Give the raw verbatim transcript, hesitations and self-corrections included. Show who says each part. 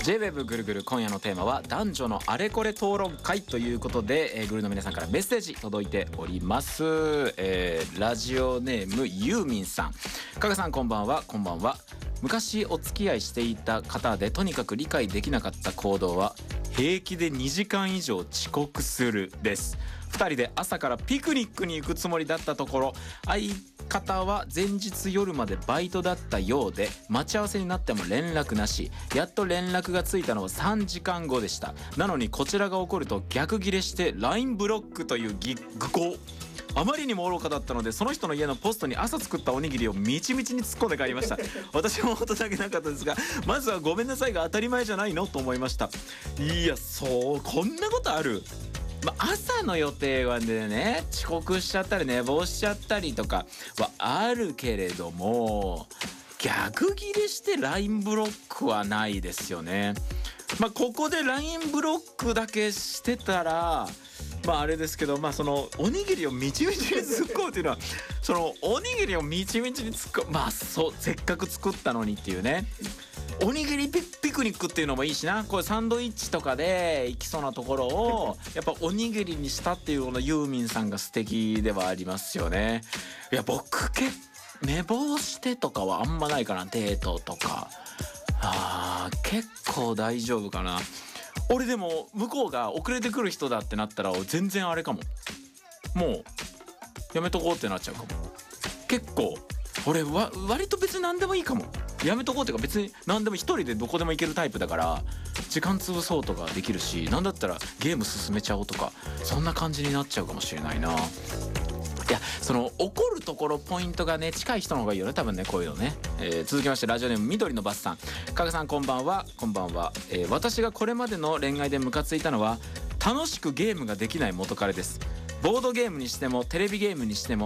Speaker 1: ジェイウェブ ぐるぐる、今夜のテーマは男女のあれこれ討論会ということで、えー、グルの皆さんからメッセージ届いております。えー、ラジオネームユーミンさん、加賀さんこんばんは。こんばんは。昔お付き合いしていた方でとにかく理解できなかった行動は平気でにじかん以上遅刻するです。ふたりで朝からピクニックに行くつもりだったところ、相方は前日夜までバイトだったようで待ち合わせになっても連絡なし、やっと連絡がついたのはさんじかんごでした。なのにこちらが怒ると逆ギレして ライン ブロックという愚行。あまりにも愚かだったのでその人の家のポストに朝作ったおにぎりをみちみちに突っ込んで帰りました。私も大人げなかったですが、まずはごめんなさいが当たり前じゃないのと思いました。いや、そうこんなことある。まあ、朝の予定はね遅刻しちゃったり寝坊しちゃったりとかはあるけれども、逆ギレして ライン ブロックはないですよね。まあここで ライン ブロックだけしてたらまああれですけど、まあそのおにぎりをみちみちに突っ込むっていうのはそのおにぎりをみちみちに突っ込む、まあそうせっかく作ったのにっていうね。おにぎり ピ, ピクニックっていうのもいいしな。これサンドイッチとかで行きそうなところをやっぱおにぎりにしたっていうこのユーミンさんが素敵ではありますよね。いや僕け寝坊してとかはあんまないかな。デートとかあー結構大丈夫かな。俺でも向こうが遅れてくる人だってなったら全然あれかも、もうやめとこうってなっちゃうかも。結構俺は割と別に何でもいいかも。やめとこうっていうか別に何でも一人でどこでも行けるタイプだから時間潰そうとかできるし、なんだったらゲーム進めちゃおうとかそんな感じになっちゃうかもしれないな。いやその怒るところポイントがね近い人の方がいいよね多分ねこういうのね。えー、続きましてラジオネーム緑のバスさん、加賀さんこんばんは。こんばんは。えー、私がこれまでの恋愛でムカついたのは楽しくゲームができない元彼です。ボードゲームにしてもテレビゲームにしても